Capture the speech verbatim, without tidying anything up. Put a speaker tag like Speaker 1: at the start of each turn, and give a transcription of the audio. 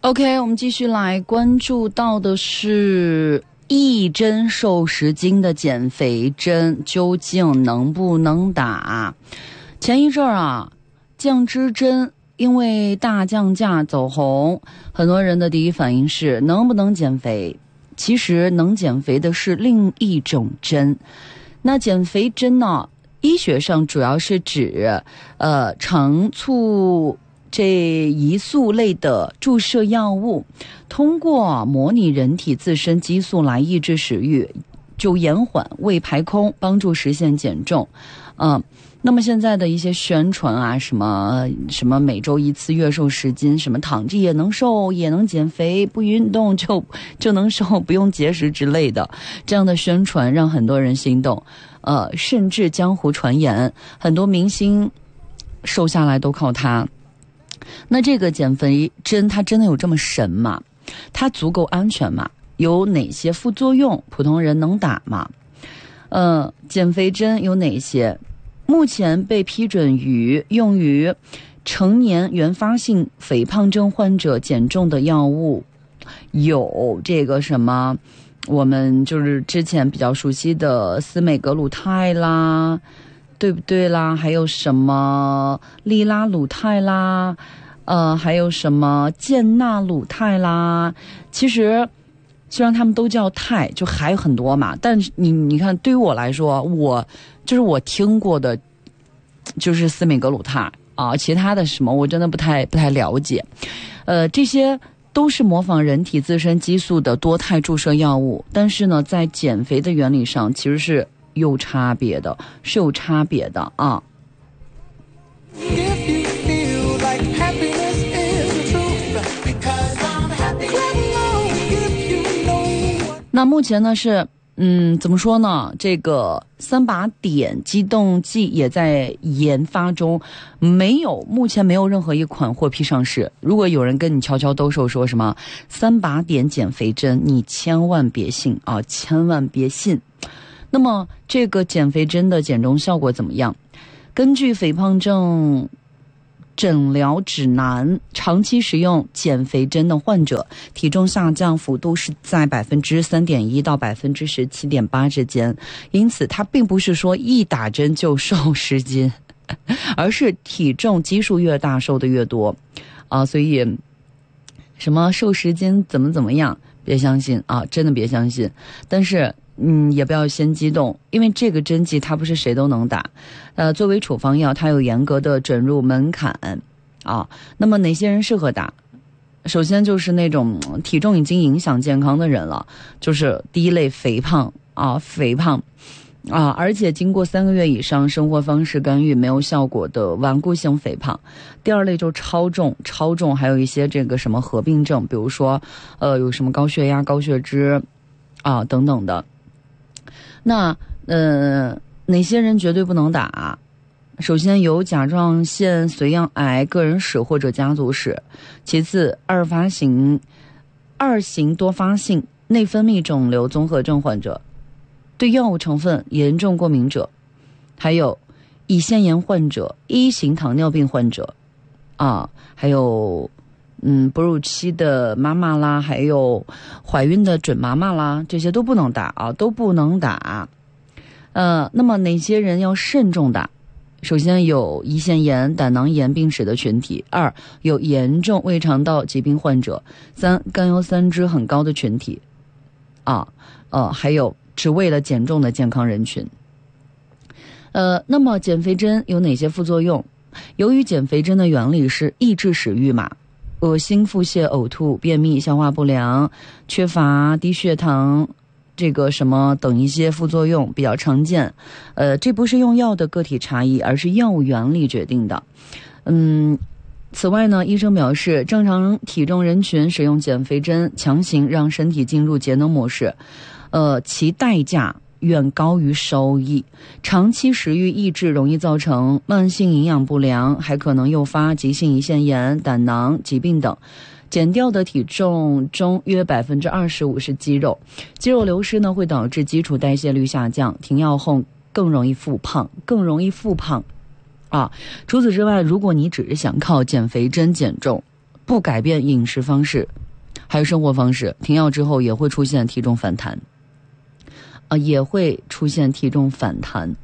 Speaker 1: OK， 我们继续来关注到的是一针瘦十斤的减肥针究竟能不能打？前一阵儿啊，降脂针因为大降价走红，很多人的第一反应是能不能减肥？其实能减肥的是另一种针。那减肥针呢，医学上主要是指呃肠促这胰素类的注射药物，通过模拟人体自身激素来抑制食欲，就延缓胃排空，帮助实现减重。嗯、呃，那么现在的一些宣传啊，什么什么每周一次月瘦十斤，什么躺着也能瘦也能减肥，不运动就就能瘦，不用节食之类的，这样的宣传让很多人心动。呃，甚至江湖传言，很多明星瘦下来都靠它。那这个减肥针它真的有这么神吗？它足够安全吗？有哪些副作用？普通人能打吗？呃，减肥针有哪些？目前被批准于用于成年原发性肥胖症患者减重的药物有这个什么，我们就是之前比较熟悉的司美格鲁肽啦，对不对啦？还有什么利拉鲁肽啦，呃，还有什么健纳鲁肽啦。其实虽然他们都叫肽，就还有很多嘛，但是你你看，对于我来说，我就是我听过的就是司美格鲁肽啊，其他的什么我真的不太不太了解。呃，这些都是模仿人体自身激素的多肽注射药物，但是呢，在减肥的原理上其实是有差别的，是有差别的啊。那目前呢是，嗯，怎么说呢？这个三靶碘激动剂也在研发中，没有，目前没有任何一款获批上市。如果有人跟你悄悄兜售说什么三靶碘减肥针，你千万别信啊，千万别信。那么这个减肥针的减重效果怎么样？根据肥胖症诊疗指南，长期使用减肥针的患者体重下降幅度是在百分之三点一到百分之十七点八之间，因此它并不是说一打针就瘦十斤，而是体重基数越大瘦的越多啊，所以什么瘦十斤怎么怎么样，别相信啊，真的别相信。但是嗯，也不要先激动，因为这个针剂它不是谁都能打，呃，作为处方药，它有严格的准入门槛啊。那么哪些人适合打？首先就是那种体重已经影响健康的人了，就是第一类肥胖啊，肥胖啊，而且经过三个月以上生活方式干预没有效果的顽固性肥胖。第二类就超重，超重还有一些这个什么合并症，比如说呃有什么高血压、高血脂啊等等的。那呃，哪些人绝对不能打？首先有甲状腺髓样癌个人史或者家族史，其次二发型、二型多发性内分泌肿瘤综合症患者，对药物成分严重过敏者，还有胰腺炎患者、一型糖尿病患者，啊，还有嗯，哺乳期的妈妈啦，还有怀孕的准妈妈啦，这些都不能打啊，都不能打。呃，那么哪些人要慎重打？首先有胰腺炎、胆囊炎病史的群体；二有严重胃肠道疾病患者；三甘油三酯很高的群体，啊，呃，还有只为了减重的健康人群。呃，那么减肥针有哪些副作用？由于减肥针的原理是抑制食欲嘛。恶心、腹泻、呕吐、便秘、消化不良、缺乏、低血糖，这个什么等一些副作用比较常见。呃，这不是用药的个体差异，而是药物原理决定的。嗯，此外呢，医生表示，正常体重人群使用减肥针，强行让身体进入节能模式，呃，其代价远高于收益。长期食欲抑制容易造成慢性营养不良，还可能诱发急性胰腺炎、胆囊疾病等。减掉的体重中约百分之二十五是肌肉，肌肉流失呢会导致基础代谢率下降，停药后更容易复胖，更容易复胖啊。除此之外，如果你只是想靠减肥针减重， 不改变饮食方式，还有生活方式，停药之后也会出现体重反弹，啊、呃，也会出现体重反弹。